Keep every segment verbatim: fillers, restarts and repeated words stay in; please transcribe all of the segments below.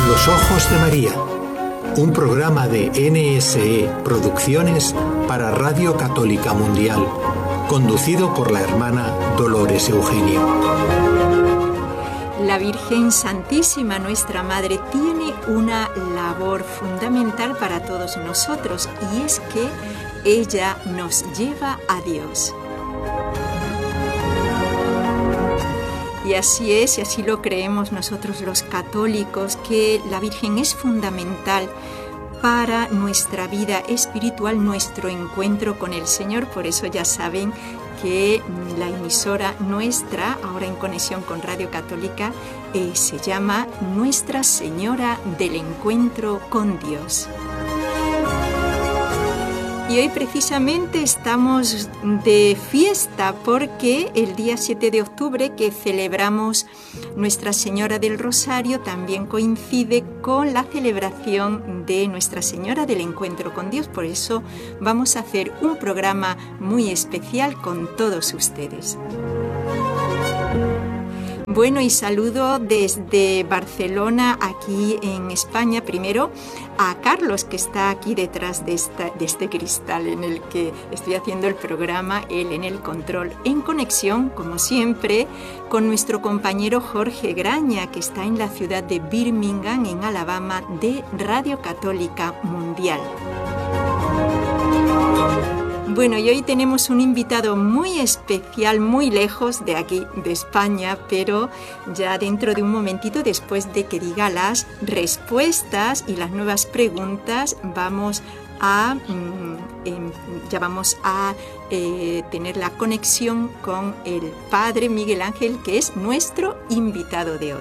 Los Ojos de María, un programa de N S E Producciones para Radio Católica Mundial, conducido por la hermana Dolores Eugenio. La Virgen Santísima, nuestra Madre, tiene una labor fundamental para todos nosotros, y es que ella nos lleva a Dios. Y así es, y así lo creemos nosotros los católicos, que la Virgen es fundamental para nuestra vida espiritual, nuestro encuentro con el Señor. Por eso ya saben que la emisora nuestra, ahora en conexión con Radio Católica, eh, se llama Nuestra Señora del Encuentro con Dios. Y hoy precisamente estamos de fiesta porque el día siete de octubre, que celebramos Nuestra Señora del Rosario, también coincide con la celebración de Nuestra Señora del Encuentro con Dios. Por eso vamos a hacer un programa muy especial con todos ustedes. Bueno, y saludo desde Barcelona, aquí en España, primero a Carlos, que está aquí detrás de, esta, de este cristal en el que estoy haciendo el programa, él en el control, en conexión, como siempre, con nuestro compañero Jorge Graña, que está en la ciudad de Birmingham, en Alabama, de Radio Católica Mundial. Bueno, y hoy tenemos un invitado muy especial, muy lejos de aquí, de España, pero ya dentro de un momentito, después de que diga las respuestas y las nuevas preguntas, vamos a, eh, ya vamos a eh, tener la conexión con el Padre Miguel Ángel, que es nuestro invitado de hoy.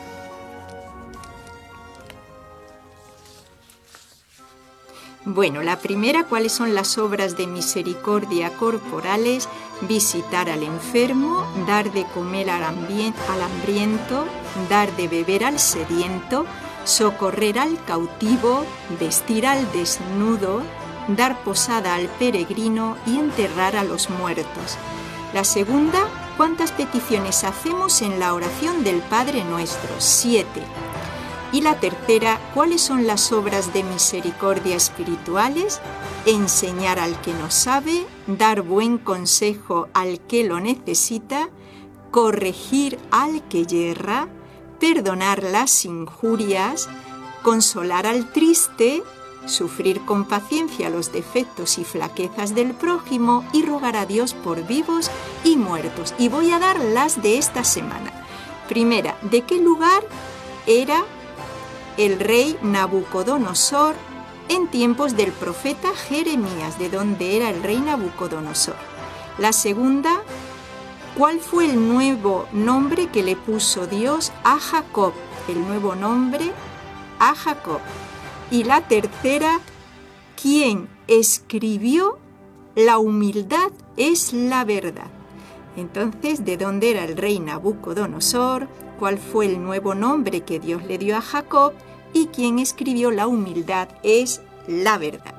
Bueno, la primera, ¿cuáles son las obras de misericordia corporales? Visitar al enfermo, dar de comer al hambriento, dar de beber al sediento, socorrer al cautivo, vestir al desnudo, dar posada al peregrino y enterrar a los muertos. La segunda, ¿cuántas peticiones hacemos en la oración del Padre Nuestro? Siete. Y la tercera, ¿cuáles son las obras de misericordia espirituales? Enseñar al que no sabe, dar buen consejo al que lo necesita, corregir al que yerra, perdonar las injurias, consolar al triste, sufrir con paciencia los defectos y flaquezas del prójimo y rogar a Dios por vivos y muertos. Y voy a dar las de esta semana. Primera, ¿de qué lugar era el rey Nabucodonosor en tiempos del profeta Jeremías? ¿De dónde era el rey Nabucodonosor? La segunda, ¿cuál fue el nuevo nombre que le puso Dios a Jacob? El nuevo nombre a Jacob. Y la tercera, ¿quién escribió La humildad es la verdad? Entonces, ¿de dónde era el rey Nabucodonosor? ¿Cuál fue el nuevo nombre que Dios le dio a Jacob? Y quién escribió La humildad es la verdad.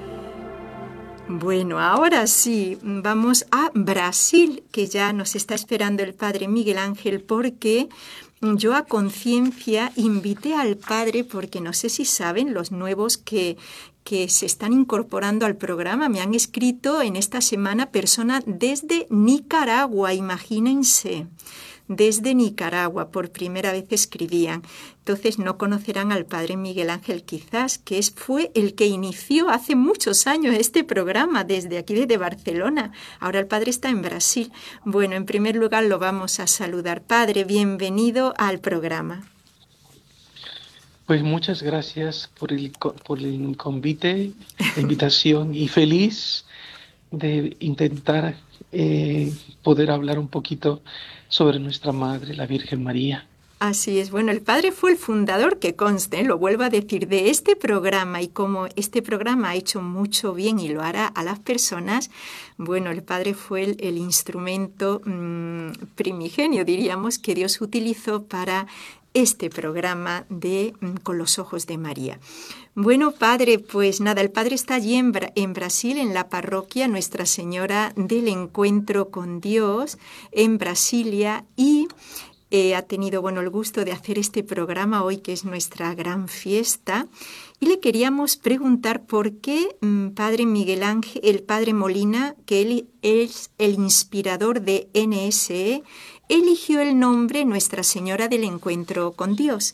Bueno, ahora sí, vamos a Brasil, que ya nos está esperando el Padre Miguel Ángel, porque yo a conciencia invité al Padre, porque no sé si saben los nuevos que... que se están incorporando al programa. Me han escrito en esta semana personas desde Nicaragua, imagínense, desde Nicaragua, por primera vez escribían. Entonces no conocerán al Padre Miguel Ángel quizás, que es, fue el que inició hace muchos años este programa, desde aquí, desde Barcelona. Ahora el Padre está en Brasil. Bueno, en primer lugar lo vamos a saludar. Padre, bienvenido al programa. Pues muchas gracias por el, por el convite, la invitación, y feliz de intentar eh, poder hablar un poquito sobre nuestra Madre, la Virgen María. Así es. Bueno, el Padre fue el fundador, que conste, lo vuelvo a decir, de este programa, y como este programa ha hecho mucho bien y lo hará a las personas, bueno, el Padre fue el, el instrumento mmm, primigenio, diríamos, que Dios utilizó para este programa de Con los Ojos de María. Bueno, Padre, pues nada, el Padre está allí en, Bra- en Brasil, en la parroquia Nuestra Señora del Encuentro con Dios, en Brasilia, y eh, ha tenido bueno, el gusto de hacer este programa hoy, que es nuestra gran fiesta. Y le queríamos preguntar por qué mmm, Padre Miguel Ángel, el Padre Molina, que él es el inspirador de N S E, eligió el nombre Nuestra Señora del Encuentro con Dios.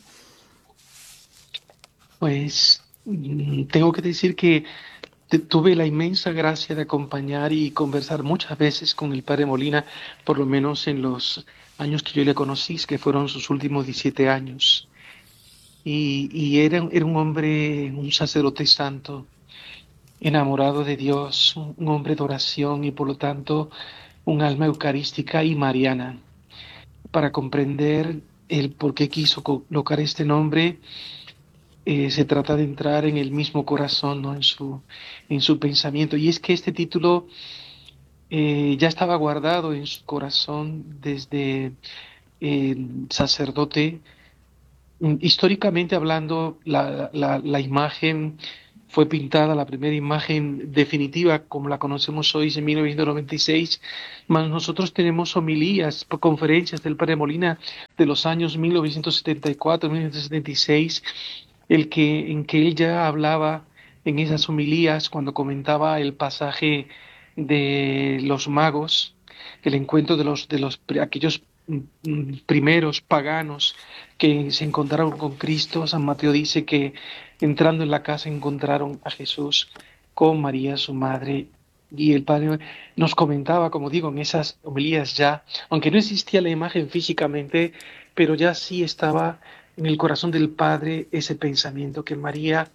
Pues tengo que decir que tuve la inmensa gracia de acompañar y conversar muchas veces con el Padre Molina, por lo menos en los años que yo le conocí, que fueron sus últimos diecisiete años. Y, y era, era un hombre, un sacerdote santo, enamorado de Dios, un, un hombre de oración y por lo tanto un alma eucarística y mariana. Para comprender el por qué quiso colocar este nombre, Eh, se trata de entrar en el mismo corazón, ¿no? en, su, en su pensamiento. Y es que este título eh, ya estaba guardado en su corazón desde eh, sacerdote. Históricamente hablando, la, la, la imagen fue pintada, la primera imagen definitiva como la conocemos hoy es en mil novecientos noventa y seis, más nosotros tenemos homilías, conferencias del Padre Molina de los años mil novecientos setenta y cuatro, mil novecientos setenta y seis, el que, en que él ya hablaba en esas homilías cuando comentaba el pasaje de los magos, el encuentro de los de los aquellos primeros paganos que se encontraron con Cristo. San Mateo dice que entrando en la casa encontraron a Jesús con María su madre, y el Padre nos comentaba, como digo, en esas homilías ya, aunque no existía la imagen físicamente, pero ya sí estaba en el corazón del Padre ese pensamiento que María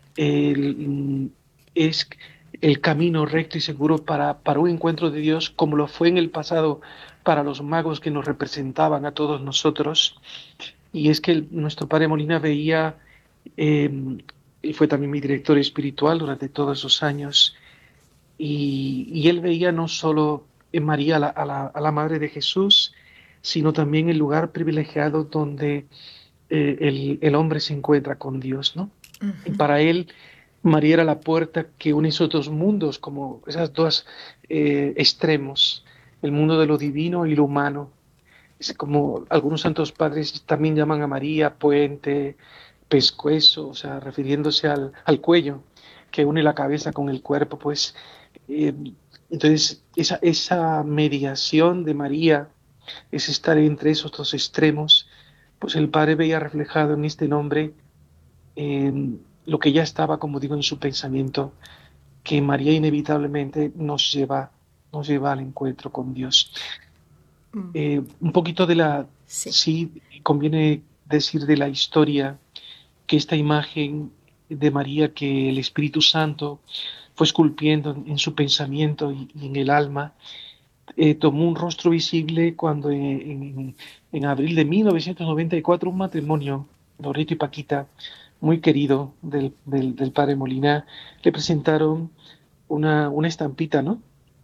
eh, es el camino recto y seguro para, para un encuentro de Dios, como lo fue en el pasado para los magos que nos representaban a todos nosotros. Y es que el, nuestro Padre Molina veía, eh, y fue también mi director espiritual durante todos esos años, y, y él veía no solo en María a la, a, la, a la Madre de Jesús, sino también el lugar privilegiado donde eh, el, el hombre se encuentra con Dios, ¿no? Uh-huh. Y para él María era la puerta que une esos dos mundos, como esos dos eh, extremos, el mundo de lo divino y lo humano. Es como algunos santos padres también llaman a María puente, pescuezo, o sea, refiriéndose al, al cuello que une la cabeza con el cuerpo, pues. Eh, entonces, esa, esa mediación de María, es estar entre esos dos extremos, pues el Padre veía reflejado en este nombre eh, lo que ya estaba, como digo, en su pensamiento, que María inevitablemente nos lleva, nos lleva al encuentro con Dios. Mm. Eh, un poquito de la... Sí. sí, conviene decir de la historia que esta imagen de María que el Espíritu Santo fue esculpiendo en, en su pensamiento y, y en el alma, eh, tomó un rostro visible cuando en, en, en abril de mil novecientos noventa y cuatro un matrimonio, Loreto y Paquita, muy querido del, del, del Padre Molina, le presentaron una, una estampita, ¿no?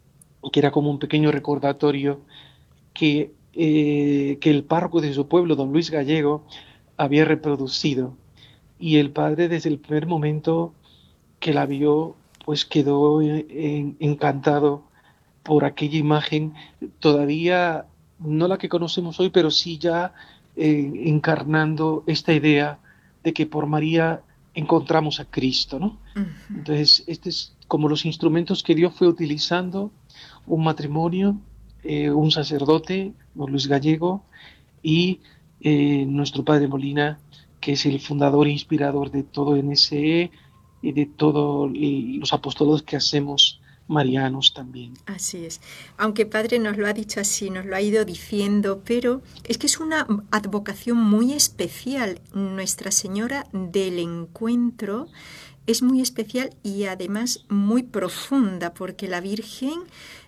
Que era como un pequeño recordatorio que, eh, que el párroco de su pueblo, don Luis Gallego, había reproducido. Y el padre, desde el primer momento que la vio, pues quedó en, encantado por aquella imagen, todavía no la que conocemos hoy, pero sí ya eh, encarnando esta idea de que por María encontramos a Cristo, ¿no? Uh-huh. Entonces, este es como los instrumentos que Dios fue utilizando, un matrimonio, eh, un sacerdote, don Luis Gallego, y eh, nuestro Padre Molina, que es el fundador e inspirador de todo N S E y de todos los apostolados que hacemos marianos también. Así es. Aunque Padre nos lo ha dicho así, nos lo ha ido diciendo, pero es que es una advocación muy especial. Nuestra Señora del Encuentro es muy especial y además muy profunda, porque la Virgen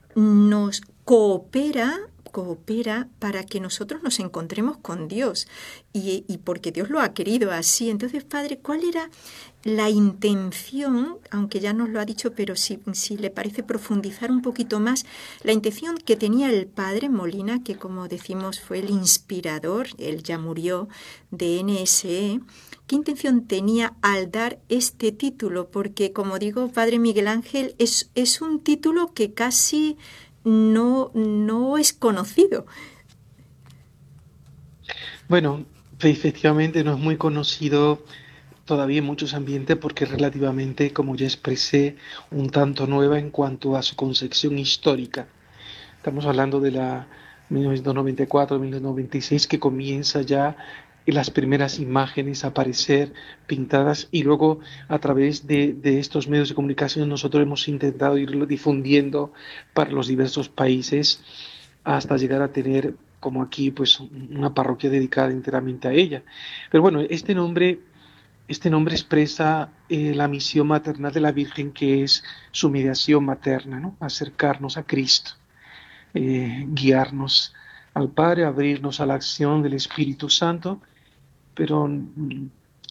nos coopera coopera para que nosotros nos encontremos con Dios y, y porque Dios lo ha querido así. Entonces, Padre, ¿cuál era la intención, aunque ya nos lo ha dicho, pero si, si le parece profundizar un poquito más, la intención que tenía el Padre Molina, que como decimos fue el inspirador, él ya murió, de N S E, ¿qué intención tenía al dar este título? Porque, como digo, Padre Miguel Ángel, es, es un título que casi no, no es conocido. Bueno, efectivamente no es muy conocido todavía en muchos ambientes porque es relativamente, como ya expresé, un tanto nueva en cuanto a su concepción histórica. Estamos hablando de la mil novecientos noventa y cuatro, mil novecientos noventa y seis, que comienza ya las primeras imágenes a aparecer pintadas, y luego a través de, de estos medios de comunicación nosotros hemos intentado irlo difundiendo para los diversos países hasta llegar a tener, como aquí, pues una parroquia dedicada enteramente a ella. Pero bueno, este nombre, este nombre expresa eh, la misión maternal de la Virgen, que es su mediación materna, ¿no? Acercarnos a Cristo, eh, guiarnos al Padre, abrirnos a la acción del Espíritu Santo, pero mm,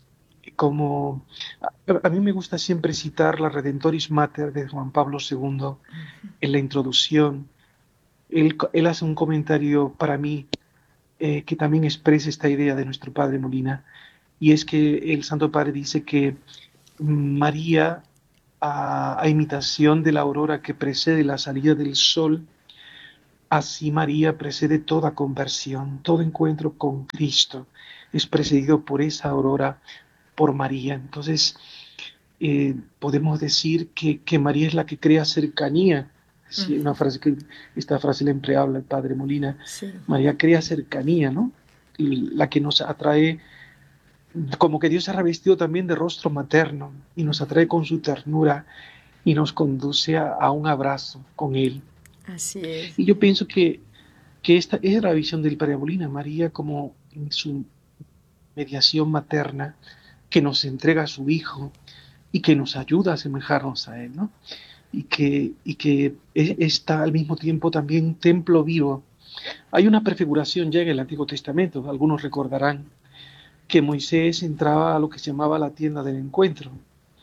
como a, a mí me gusta siempre citar la Redentoris Mater de Juan Pablo segundo en la introducción. Él, él hace un comentario para mí eh, que también expresa esta idea de nuestro Padre Molina, y es que el Santo Padre dice que María, a, a imitación de la aurora que precede la salida del sol, así María precede toda conversión, todo encuentro con Cristo es precedido por esa aurora, por María. Entonces, eh, podemos decir que, que María es la que crea cercanía. Sí, una frase que, esta frase la empleaba el Padre Molina. Sí. María crea cercanía, ¿no? Y la que nos atrae, como que Dios se ha revestido también de rostro materno y nos atrae con su ternura y nos conduce a, a un abrazo con Él. Así es. Y yo pienso que, que esta es la visión del Padre Molina, María como en su mediación materna, que nos entrega a su Hijo y que nos ayuda a asemejarnos a Él, ¿no? Y que, y que está al mismo tiempo también un templo vivo. Hay una prefiguración ya en el Antiguo Testamento, algunos recordarán que Moisés entraba a lo que se llamaba la tienda del encuentro,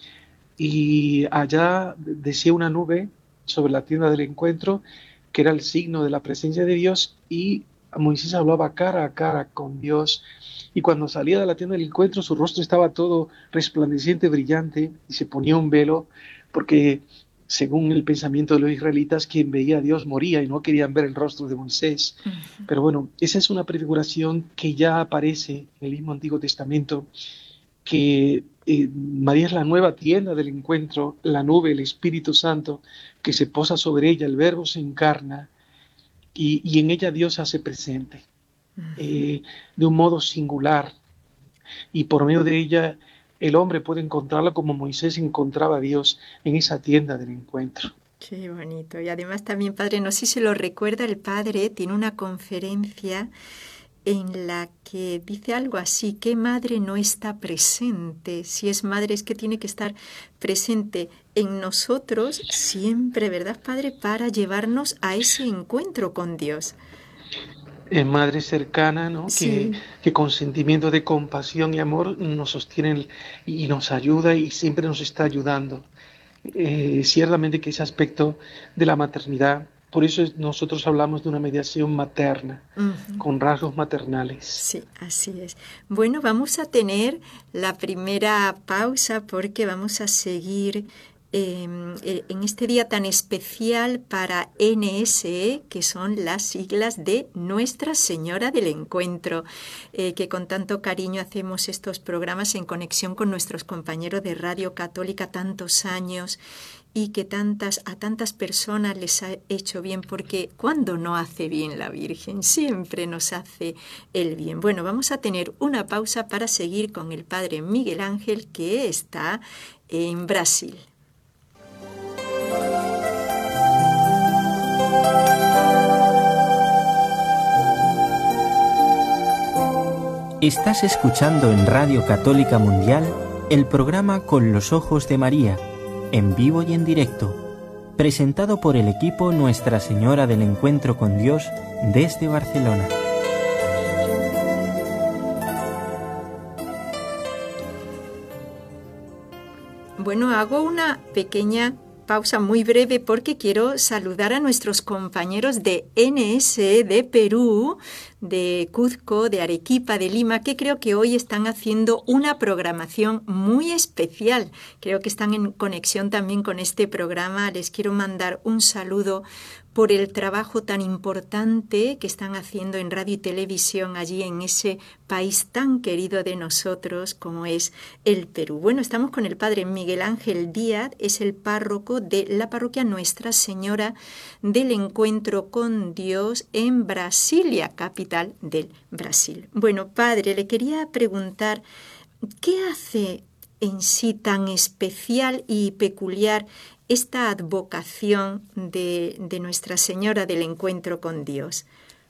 y allá decía una nube sobre la tienda del encuentro, que era el signo de la presencia de Dios, y Moisés hablaba cara a cara con Dios, y cuando salía de la tienda del encuentro su rostro estaba todo resplandeciente, brillante, y se ponía un velo, porque según el pensamiento de los israelitas, quien veía a Dios moría y no querían ver el rostro de Moisés. Uh-huh. Pero bueno, esa es una prefiguración que ya aparece en el mismo Antiguo Testamento, que eh, María es la nueva tienda del encuentro, la nube, el Espíritu Santo, que se posa sobre ella, el Verbo se encarna, y, y en ella Dios se hace presente, uh-huh. eh, de un modo singular, y por medio de ella el hombre puede encontrarla como Moisés encontraba a Dios en esa tienda del encuentro. Qué bonito. Y además también, Padre, no sé si se lo recuerda, el Padre tiene una conferencia en la que dice algo así: ¿qué madre no está presente? Si es madre, es que tiene que estar presente en nosotros siempre, ¿verdad, Padre? Para llevarnos a ese encuentro con Dios. Eh, madre cercana, ¿no? Sí. Que, que con sentimiento de compasión y amor nos sostiene y nos ayuda y siempre nos está ayudando. Eh, ciertamente que ese aspecto de la maternidad, por eso nosotros hablamos de una mediación materna, uh-huh. con rasgos maternales. Sí, así es. Bueno, vamos a tener la primera pausa porque vamos a seguir Eh, en este día tan especial para N S E, que son las siglas de Nuestra Señora del Encuentro, eh, que con tanto cariño hacemos estos programas en conexión con nuestros compañeros de Radio Católica tantos años, y que tantas, a tantas personas les ha hecho bien, porque ¿cuándo no hace bien la Virgen? Siempre nos hace el bien. Bueno, vamos a tener una pausa para seguir con el Padre Miguel Ángel, que está en Brasil. Estás escuchando en Radio Católica Mundial el programa Con los Ojos de María, en vivo y en directo, presentado por el equipo Nuestra Señora del Encuentro con Dios desde Barcelona. Bueno, hago una pequeña pausa muy breve porque quiero saludar a nuestros compañeros de N S E de Perú, de Cuzco, de Arequipa, de Lima, que creo que hoy están haciendo una programación muy especial. Creo que están en conexión también con este programa. Les quiero mandar un saludo por el trabajo tan importante que están haciendo en radio y televisión allí en ese país tan querido de nosotros como es el Perú. Bueno, estamos con el padre Miguel Ángel Díaz, es el párroco de la parroquia Nuestra Señora del Encuentro con Dios en Brasilia, capital del Brasil. Bueno, padre, le quería preguntar, ¿qué hace en sí tan especial y peculiar esta advocación de, de Nuestra Señora del Encuentro con Dios?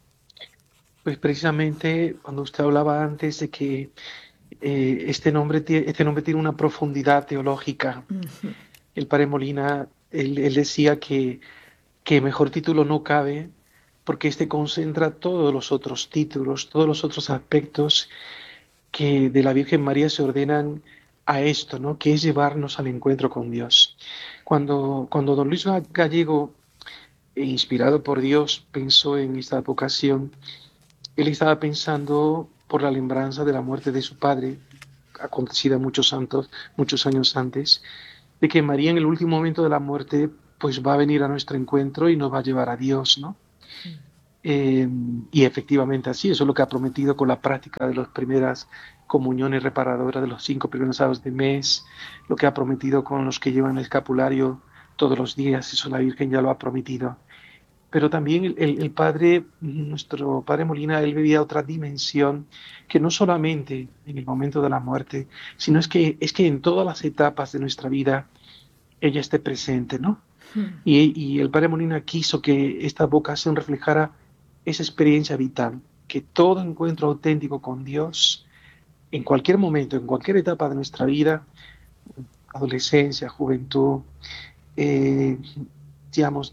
Pues precisamente cuando usted hablaba antes de que eh, este, nombre, este nombre tiene una profundidad teológica, uh-huh. El padre Molina, él, él decía que, que mejor título no cabe porque este concentra todos los otros títulos, todos los otros aspectos que de la Virgen María se ordenan a esto, ¿no? Que es llevarnos al encuentro con Dios. Cuando, cuando don Luis Gallego, inspirado por Dios, pensó en esta vocación, él estaba pensando por la lembranza de la muerte de su padre, acontecida muchos, santos, muchos años antes, de que María en el último momento de la muerte pues va a venir a nuestro encuentro y nos va a llevar a Dios, ¿no? Sí. Eh, y efectivamente así, eso es lo que ha prometido con la práctica de las primeras comuniones reparadoras de los cinco primeros sábados de mes, lo que ha prometido con los que llevan el escapulario todos los días, eso la Virgen ya lo ha prometido. Pero también el, el, el Padre, nuestro Padre Molina, él vivía otra dimensión que no solamente en el momento de la muerte, sino es que, es que en todas las etapas de nuestra vida ella esté presente, ¿no? Hmm. Y, y el Padre Molina quiso que esta vocación reflejara esa experiencia vital, que todo encuentro auténtico con Dios, en cualquier momento, en cualquier etapa de nuestra vida, adolescencia, juventud, eh, digamos,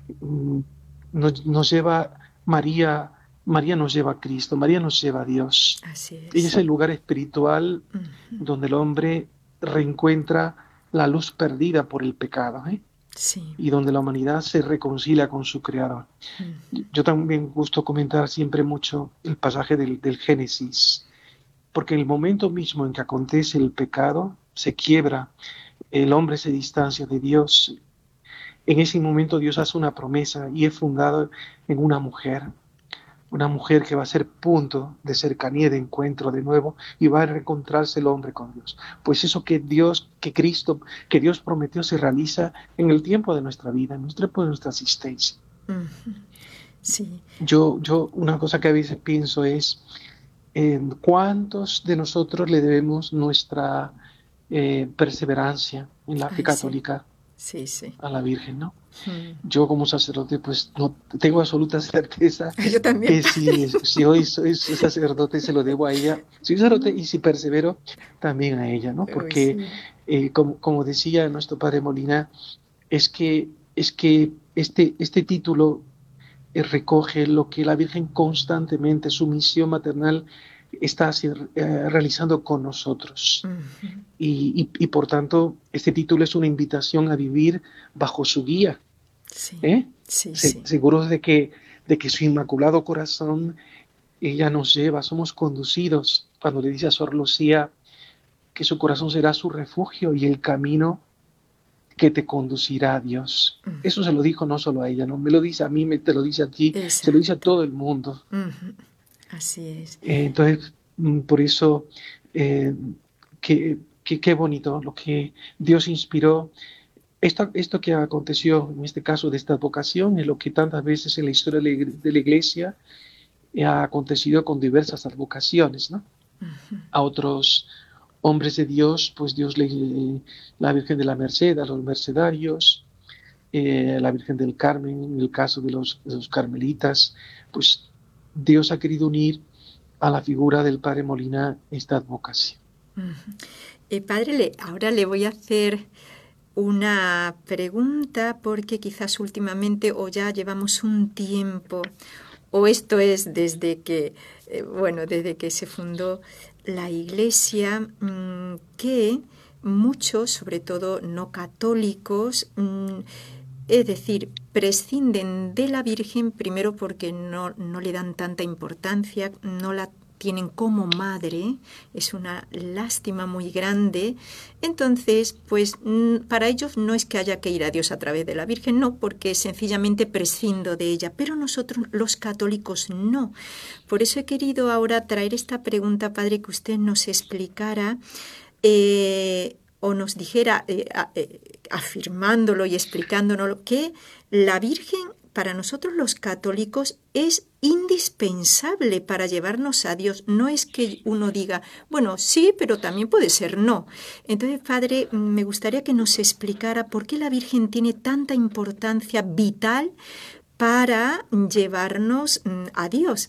nos, nos lleva María, María nos lleva a Cristo, María nos lleva a Dios. Así es. Ella es el lugar espiritual uh-huh. donde el hombre reencuentra la luz perdida por el pecado, ¿eh? Sí. Y donde la humanidad se reconcilia con su Creador. Uh-huh. Yo también gusto comentar siempre mucho el pasaje del, del Génesis, porque en el momento mismo en que acontece el pecado, se quiebra, el hombre se distancia de Dios. En ese momento Dios hace una promesa y es fundado en una mujer, una mujer que va a ser punto de cercanía, de encuentro de nuevo, y va a reencontrarse el hombre con Dios. Pues eso que Dios, que Cristo, que Dios prometió se realiza en el tiempo de nuestra vida, en nuestro tiempo de nuestra existencia. Uh-huh. Sí. Yo, yo, una cosa que a veces pienso es, eh, ¿cuántos de nosotros le debemos nuestra eh, perseverancia en la fe Ay, católica? Sí. Sí, sí. A la Virgen, ¿no? Hmm. Yo como sacerdote pues no tengo absoluta certeza Yo también. que si, si hoy soy sacerdote se lo debo a ella, soy sacerdote y si persevero también a ella, ¿no? Porque Uy, sí. eh, como, como decía nuestro Padre Molina, es que, es que este, este título eh, recoge lo que la Virgen constantemente, su misión maternal, está eh, realizando con nosotros. Uh-huh. y, y, y por tanto este título es una invitación a vivir bajo su guía, sí, ¿eh? sí, Se, sí. seguros de que, de que su inmaculado corazón ella nos lleva, somos conducidos, cuando le dice a Sor Lucía que su corazón será su refugio y el camino que te conducirá a Dios. Uh-huh. Eso se lo dijo no solo a ella, no me lo dice a mí, me te lo dice a ti, Exacto. Se lo dice a todo el mundo. Uh-huh. Así es. Eh, entonces, por eso, eh, qué que, que bonito lo que Dios inspiró. Esto, esto que aconteció en este caso de esta vocación es lo que tantas veces en la historia de la Iglesia ha acontecido con diversas advocaciones, ¿no? Uh-huh. A otros hombres de Dios, pues Dios le, la Virgen de la Merced, a los mercedarios, eh, la Virgen del Carmen, en el caso de los, de los carmelitas, pues Dios ha querido unir a la figura del Padre Molina esta advocación. Uh-huh. Eh, padre, le, ahora le voy a hacer una pregunta porque quizás últimamente o ya llevamos un tiempo o esto es desde que, eh, bueno, desde que se fundó la Iglesia, mmm, que muchos, sobre todo no católicos, mmm, es decir, prescinden de la Virgen primero porque no, no le dan tanta importancia, no la tienen como madre, es una lástima muy grande. Entonces, pues para ellos no es que haya que ir a Dios a través de la Virgen, no, porque sencillamente prescindo de ella, pero nosotros los católicos no. Por eso he querido ahora traer esta pregunta, Padre, que usted nos explicara eh, o nos dijera, eh, eh, afirmándolo y explicándonos que la Virgen para nosotros los católicos es indispensable para llevarnos a Dios. No es que uno diga, bueno, sí, pero también puede ser no. Entonces, Padre, me gustaría que nos explicara por qué la Virgen tiene tanta importancia vital para llevarnos a Dios.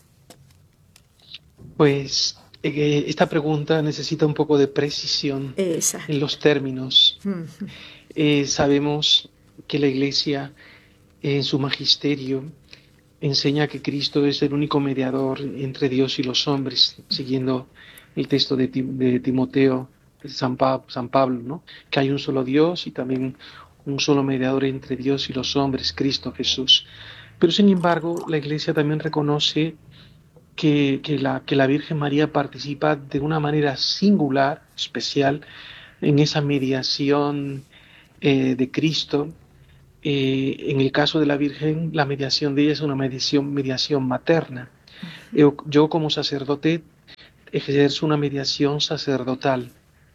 Pues eh, esta pregunta necesita un poco de precisión Exacto. En los términos. Uh-huh. Eh, sabemos que la Iglesia en su magisterio enseña que Cristo es el único mediador entre Dios y los hombres, siguiendo el texto de, Tim- de Timoteo, de San, pa- San Pablo, ¿no? Que hay un solo Dios y también un solo mediador entre Dios y los hombres, Cristo Jesús. Pero sin embargo, la Iglesia también reconoce que, que, la, que la Virgen María participa de una manera singular, especial, en esa mediación eh, de Cristo. Eh, en el caso de la Virgen, la mediación de ella es una mediación, mediación materna. Uh-huh. Yo, yo como sacerdote ejerzo una mediación sacerdotal.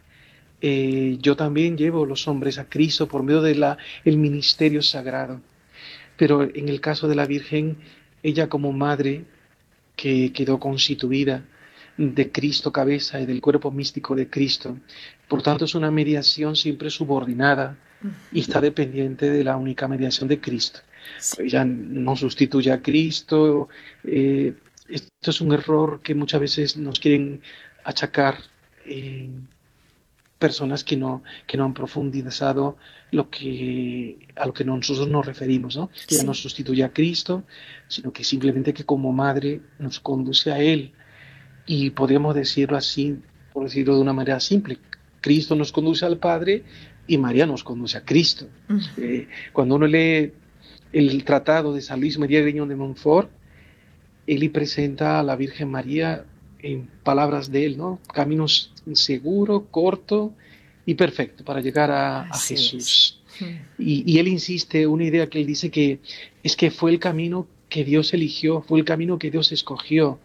Eh, yo también llevo a los hombres a Cristo por medio del ministerio sagrado. Pero en el caso de la Virgen, ella como madre que quedó constituida de Cristo cabeza y del cuerpo místico de Cristo, por tanto es una mediación siempre subordinada y está dependiente de la única mediación de Cristo. Sí. Ella no sustituye a Cristo. Eh, esto es un error que muchas veces nos quieren achacar eh, personas que no, que no han profundizado lo que, a lo que nosotros nos referimos, ¿no? Sí. Ella no sustituye a Cristo, sino que simplemente que como madre nos conduce a Él. Y podemos decirlo así, por decirlo de una manera simple, Cristo nos conduce al Padre y María nos conduce a Cristo. Uh-huh. Eh, cuando uno lee el tratado de San Luis María Grignon de Montfort, él y presenta a la Virgen María en palabras de él, ¿no? Caminos seguro, corto y perfecto para llegar a, a Jesús. Uh-huh. Y, y él insiste, una idea que él dice que es que fue el camino que Dios eligió, fue el camino que Dios escogió.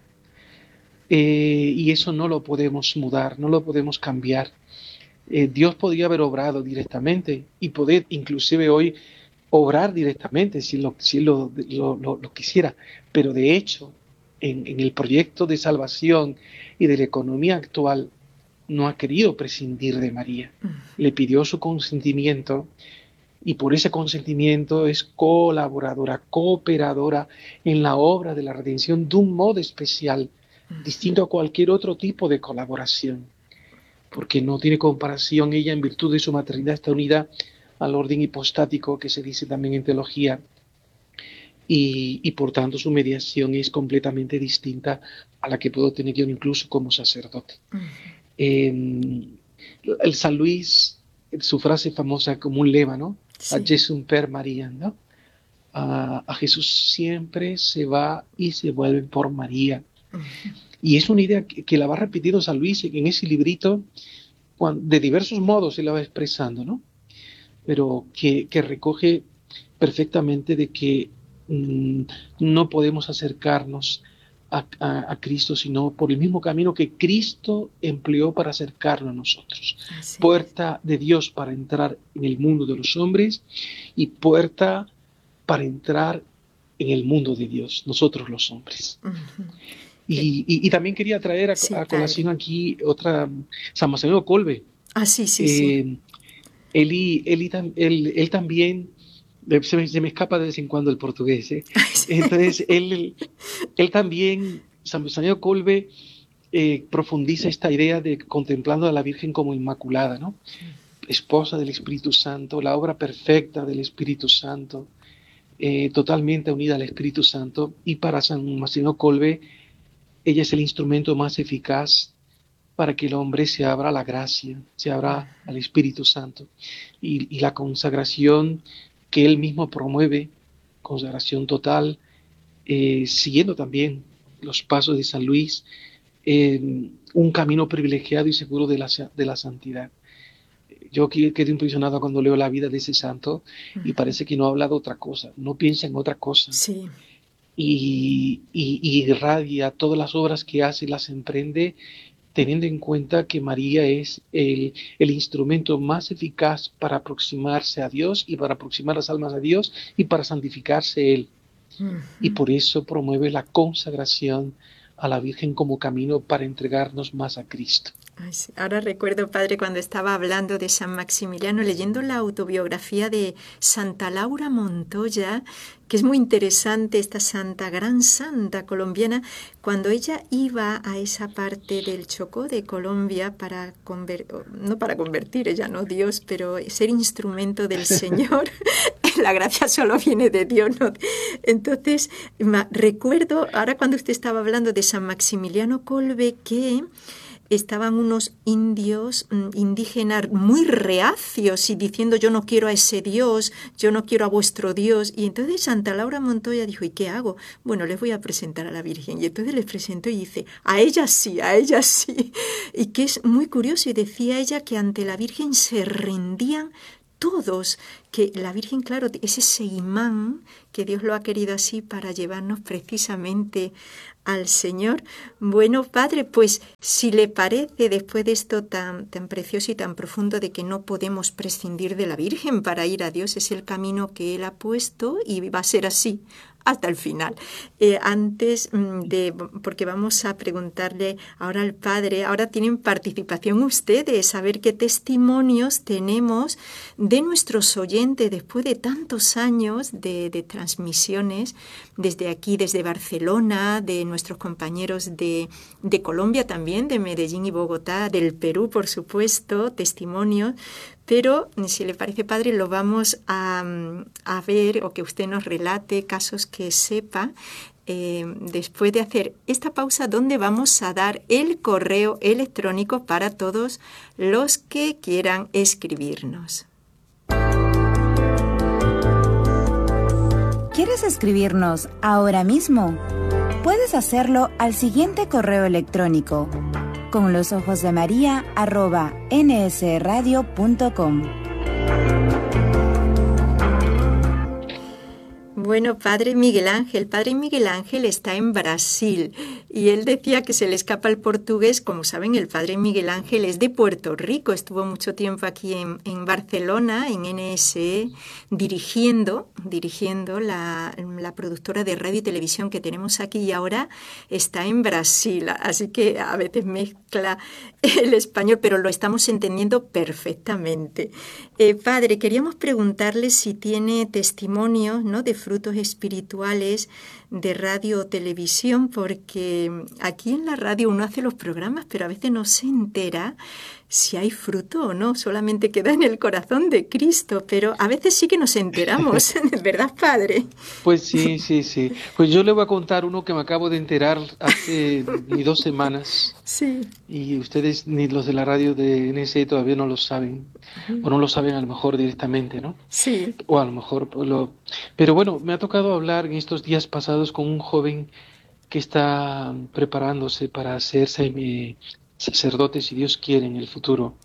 Eh, y eso no lo podemos mudar, no lo podemos cambiar. Eh, Dios podría haber obrado directamente y poder inclusive hoy obrar directamente si lo, si lo, lo, lo, lo quisiera, pero de hecho en, en el proyecto de salvación y de la economía actual no ha querido prescindir de María. Uh-huh. Le pidió su consentimiento y por ese consentimiento es colaboradora, cooperadora en la obra de la redención de un modo especial, distinto a cualquier otro tipo de colaboración, porque no tiene comparación. Ella, en virtud de su maternidad, está unida al orden hipostático que se dice también en teología, y, y por tanto su mediación es completamente distinta a la que puedo tener yo incluso como sacerdote. Uh-huh. Eh, el San Luis, su frase famosa como un lema, ¿no? Sí. A Jesum per María, ¿no? A, a Jesús siempre se va y se vuelve por María. Y es una idea que, que la va repitiendo San Luis en ese librito, cuando, de diversos modos se la va expresando, ¿no? Pero que, que recoge perfectamente de que mmm, no podemos acercarnos a, a, a Cristo sino por el mismo camino que Cristo empleó para acercarnos a nosotros. Así puerta es. De Dios para entrar en el mundo de los hombres y puerta para entrar en el mundo de Dios, nosotros los hombres. Uh-huh. Y, y, y también quería traer a, sí, a colación claro. aquí otra, San Maximiliano Kolbe. Ah, sí, sí, eh, sí. Él, y, él, y, él, él también, se me, se me escapa de vez en cuando el portugués, ¿eh? Entonces él, él también, San Maximiliano Kolbe, eh, profundiza esta idea de contemplando a la Virgen como inmaculada, ¿no? Esposa del Espíritu Santo, la obra perfecta del Espíritu Santo, eh, totalmente unida al Espíritu Santo. Y para San Maximiliano Kolbe, ella es el instrumento más eficaz para que el hombre se abra a la gracia, se abra al Espíritu Santo. Y, y la consagración que él mismo promueve, consagración total, eh, siguiendo también los pasos de San Luis, eh, un camino privilegiado y seguro de la, de la santidad. Yo quedé impresionado cuando leo la vida de ese santo y parece que no habla de otra cosa, no piensa en otra cosa. Sí. Y, y, y irradia todas las obras que hace, las emprende, teniendo en cuenta que María es el, el instrumento más eficaz para aproximarse a Dios y para aproximar las almas a Dios y para santificarse Él. Uh-huh. Y por eso promueve la consagración a la Virgen como camino para entregarnos más a Cristo. Ay, sí. Ahora recuerdo, padre, cuando estaba hablando de San Maximiliano, leyendo la autobiografía de Santa Laura Montoya, que es muy interesante, esta santa, gran santa colombiana, cuando ella iba a esa parte del Chocó de Colombia para convertir, no para convertir, ella no Dios, pero ser instrumento del Señor. La gracia solo viene de Dios, ¿no? Entonces, ma, recuerdo, ahora cuando usted estaba hablando de San Maximiliano Kolbe, que estaban unos indios indígenas muy reacios y diciendo yo no quiero a ese Dios, yo no quiero a vuestro Dios. Y entonces Santa Laura Montoya dijo, ¿y qué hago? Bueno, les voy a presentar a la Virgen. Y entonces les presentó y dice, a ella sí, a ella sí. Y que es muy curioso, y decía ella que ante la Virgen se rendían todos, que la Virgen, claro, es ese imán que Dios lo ha querido así para llevarnos precisamente al Señor. Bueno, Padre, pues si le parece, después de esto tan, tan precioso y tan profundo de que no podemos prescindir de la Virgen para ir a Dios, es el camino que Él ha puesto y va a ser así hasta el final. Eh, antes de, porque vamos a preguntarle ahora al Padre, ahora tienen participación ustedes, a ver qué testimonios tenemos de nuestros oyentes después de tantos años de, de transmisiones, desde aquí, desde Barcelona, de nuestros compañeros de, de Colombia también, de Medellín y Bogotá, del Perú, por supuesto, testimonios. Pero, si le parece, padre, lo vamos a, a ver, o que usted nos relate casos que sepa, eh, después de hacer esta pausa, donde vamos a dar el correo electrónico para todos los que quieran escribirnos. ¿Quieres escribirnos ahora mismo? Puedes hacerlo al siguiente correo electrónico: con los ojos de María arroba nsradio punto com. Bueno, Padre Miguel Ángel, Padre Miguel Ángel está en Brasil y él decía que se le escapa el portugués. Como saben, el Padre Miguel Ángel es de Puerto Rico, estuvo mucho tiempo aquí en, en Barcelona, en N S E, dirigiendo, dirigiendo la, la productora de radio y televisión que tenemos aquí, y ahora está en Brasil, así que a veces mezcla el español, pero lo estamos entendiendo perfectamente. Eh, padre, queríamos preguntarle si tiene testimonios, ¿no?, de frutos espirituales de radio o televisión, porque aquí en la radio uno hace los programas, pero a veces no se entera si hay fruto o no, solamente queda en el corazón de Cristo, pero a veces sí que nos enteramos, ¿verdad, padre? Pues sí, sí, sí. Pues yo le voy a contar uno que me acabo de enterar hace ni dos semanas. Sí. Y ustedes, ni los de la radio de N S E, todavía no lo saben, uh-huh. o no lo saben a lo mejor directamente, ¿no? Sí. O a lo mejor lo... Pero bueno, me ha tocado hablar en estos días pasados con un joven que está preparándose para hacerse mi sacerdote, si Dios quiere, en el futuro.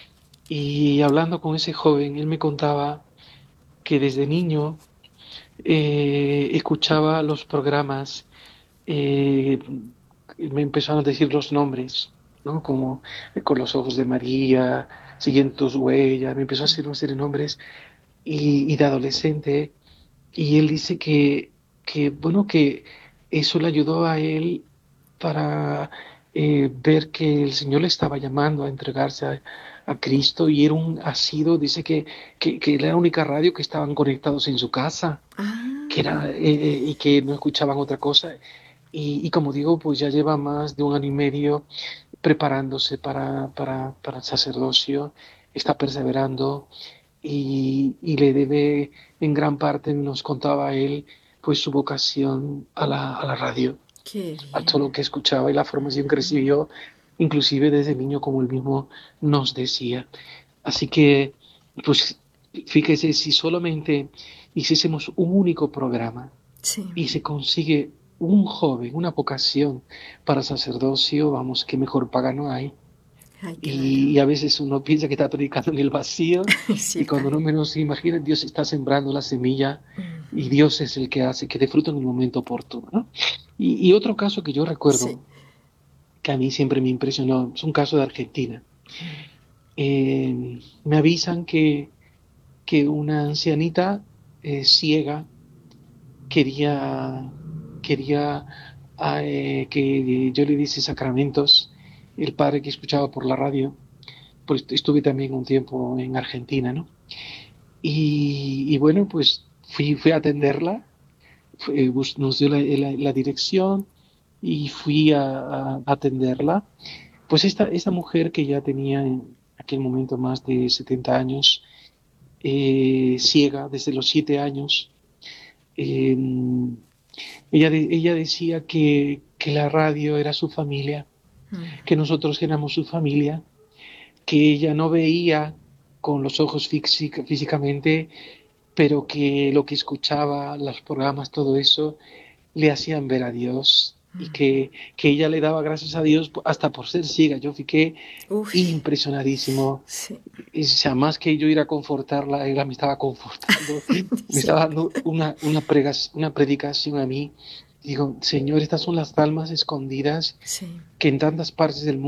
Y hablando con ese joven, él me contaba que desde niño eh, escuchaba los programas, eh, me empezaron a decir los nombres, ¿no? Como Con los ojos de María, Siguiendo tus huellas, me empezó a decir una serie de nombres, y, y de adolescente, y él dice que, que, bueno, que eso le ayudó a él para eh, ver que el Señor le estaba llamando a entregarse a, a Cristo, y era un asido, dice que, que, que era la única radio que estaban conectados en su casa, ah. que era, eh, y que no escuchaban otra cosa. Y, y como digo, pues ya lleva más de un año y medio preparándose para, para, para el sacerdocio, está perseverando, y, y le debe, en gran parte, nos contaba él, pues su vocación a la, a la radio, a todo lo que escuchaba y la formación que recibió, inclusive desde niño, como él mismo nos decía. Así que, pues, fíjese, si solamente hiciésemos un único programa Sí. y se consigue un joven, una vocación para sacerdocio, vamos, que mejor paga no hay. Ay, Y, y a veces uno piensa que está predicando en el vacío sí, y cuando uno menos se imagina, Dios está sembrando la semilla y Dios es el que hace que dé fruto en el momento oportuno, ¿no? Y, y otro caso que yo recuerdo, Sí. que a mí siempre me impresionó, es un caso de Argentina. Eh, me avisan que, que una ancianita eh, ciega quería, quería eh, que yo le diese sacramentos. El padre que escuchaba por la radio, pues estuve también un tiempo en Argentina, ¿no? Y, y bueno, pues fui, fui a atenderla, fue, bus- nos dio la, la- la dirección y fui a, a atenderla. Pues esta, esta mujer que ya tenía en aquel momento más de setenta años, eh, ciega desde los siete años, eh, ella, de- ella decía que, que la radio era su familia, que nosotros éramos su familia, que ella no veía con los ojos física- físicamente, pero que lo que escuchaba, los programas, todo eso, le hacían ver a Dios y que, que ella le daba gracias a Dios hasta por ser ciega. Yo fiqué Uf, impresionadísimo. sí. Y, o sea, más que yo ir a confortarla, ella me estaba confortando, me estaba dando una, una, pregas- una predicación a mí. Digo, Señor, estas son las almas escondidas Sí. que en tantas partes del mundo